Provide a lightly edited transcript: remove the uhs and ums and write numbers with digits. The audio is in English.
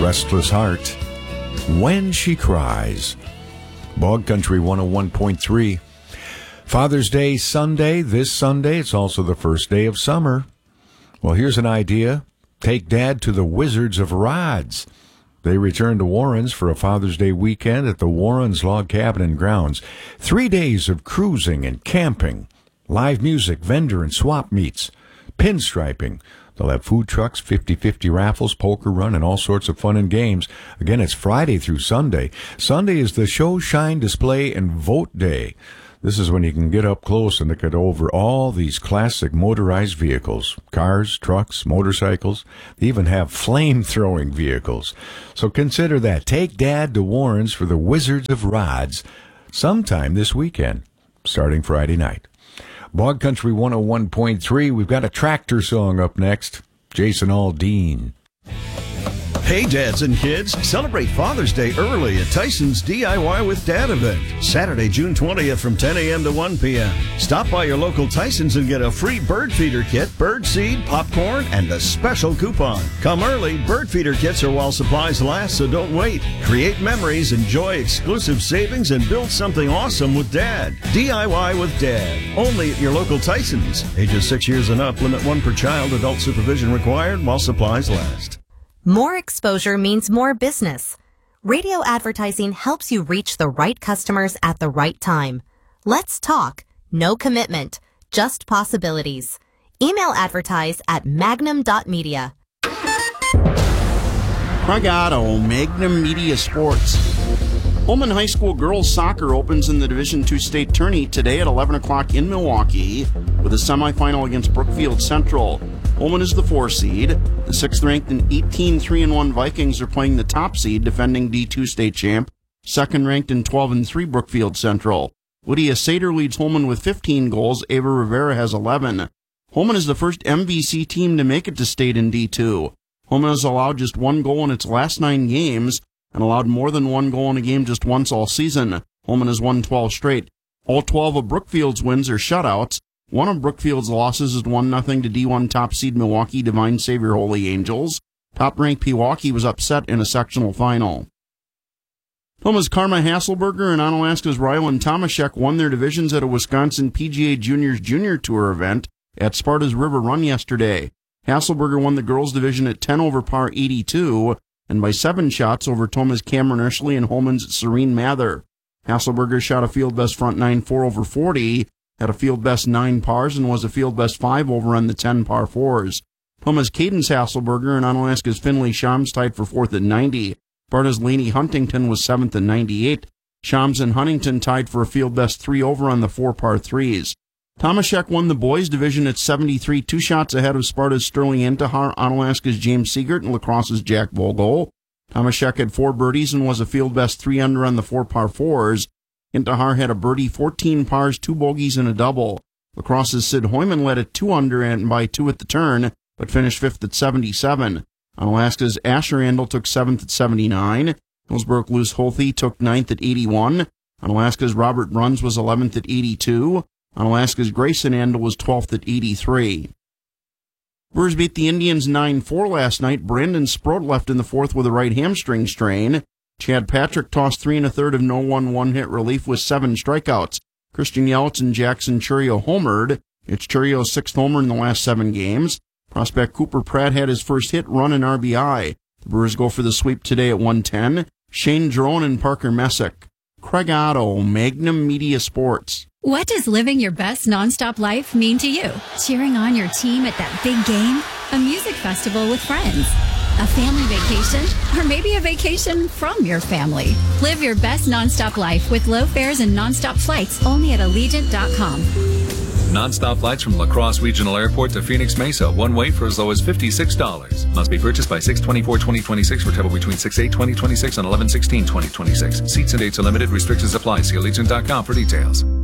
Restless Heart, When She Cries. Bog Country 101.3. Father's Day Sunday, this Sunday. It's also the first day of summer. Well, here's an idea. Take Dad to the Wizards of Rods. They return to Warrens for a Father's Day weekend at the Warrens Log Cabin and Grounds. 3 days of cruising and camping, live music, vendor and swap meets, pinstriping. They'll have food trucks, 50-50 raffles, poker run, and all sorts of fun and games. Again, it's Friday through Sunday. Sunday is the show, shine, display, and vote day. This is when you can get up close and look at over all these classic motorized vehicles, cars, trucks, motorcycles. They even have flame-throwing vehicles. So consider that. Take Dad to Warrens for the Wizards of Rods sometime this weekend, starting Friday night. Bog Country 101.3, we've got a tractor song up next. Jason Aldean. Hey, dads and kids, celebrate Father's Day early at Tyson's DIY with Dad event, Saturday, June 20th from 10 a.m. to 1 p.m. Stop by your local Tyson's and get a free bird feeder kit, bird seed, popcorn, and a special coupon. Come early. Bird feeder kits are while supplies last, so don't wait. Create memories, enjoy exclusive savings, and build something awesome with Dad. DIY with Dad, only at your local Tyson's. Ages 6 years and up, limit 1 per child, adult supervision required while supplies last. More exposure means more business. Radio advertising helps you reach the right customers at the right time. Let's talk. No commitment, just possibilities. Email advertise at magnum.media. Craig Otto, Magnum Media Sports. Holman High School girls soccer opens in the Division II state tourney today at 11 o'clock in Milwaukee with a semifinal against Brookfield Central. Holman is the 4 seed. The 6th ranked and 18-3-1 Vikings are playing the top seed, defending D2 state champ. 2nd ranked and 12-3 Brookfield Central. Lydia Sater leads Holman with 15 goals. Ava Rivera has 11. Holman is the first MVC team to make it to state in D2. Holman has allowed just 1 goal in its last 9 games and allowed more than 1 goal in a game just once all season. Holman has won 12 straight. All 12 of Brookfield's wins are shutouts. One of Brookfield's losses is 1-0 to D1 top seed Milwaukee Divine Savior Holy Angels. Top-ranked Pewaukee was upset in a sectional final. Homa's Karma Hasselberger and Onalaska's Rylan Tomaszek won their divisions at a Wisconsin PGA Juniors Junior Tour event at Sparta's River Run yesterday. Hasselberger won the girls' division at 10 over par 82 and by 7 shots over Toma's Cameron Eshley and Holman's Serene Mather. Hasselberger shot a field best front 9 4 over 40, had a field best 9 pars, and was a field best 5 over on the 10 par 4s. Toma's Cadence Hasselberger and Onalaska's Finley Shams tied for 4th at 90. Sparta's Laney Huntington was 7th at 98. Shams and Huntington tied for a field best 3 over on the 4 par 3s. Tomaszek won the boys' division at 73, 2 shots ahead of Sparta's Sterling Intihar, Onalaska's James Siegert, and Lacrosse's Jack Vogel. Tomaszek had 4 birdies and was a field best 3 under on the 4 par 4s. Intihar had a birdie, 14 pars, 2 bogeys, and a double. Lacrosse's Sid Hoyman led at 2 under and by 2 at the turn, but finished 5th at 77. Onalaska's Asher Andel took 7th at 79. Hillsborough Luce Holthe took 9th at 81. Onalaska's Robert Bruns was 11th at 82. Onalaska's Grayson Andel was 12th at 83. Brewers beat the Indians 9-4 last night. Brandon Sproat left in the 4th with a right hamstring strain. Chad Patrick tossed 3 1/3 of no-1 one-hit relief with 7 strikeouts. Christian Yelich and Jackson Chourio homered. It's Chourio's 6th homer in the last 7 games. Prospect Cooper Pratt had his first hit, run, and RBI. The Brewers go for the sweep today at 1:10. Shane Drone and Parker Messick. Craig Otto, Magnum Media Sports. What does living your best nonstop life mean to you? Cheering on your team at that big game? A music festival with friends? A family vacation? Or maybe a vacation from your family? Live your best nonstop life with low fares and nonstop flights only at Allegiant.com. Nonstop flights from La Crosse Regional Airport to Phoenix Mesa, one way for as low as $56. Must be purchased by 6/24/2026 for travel between 6/8/2026 and 11/16/2026. Seats and dates are limited. Restrictions apply. See Allegiant.com for details.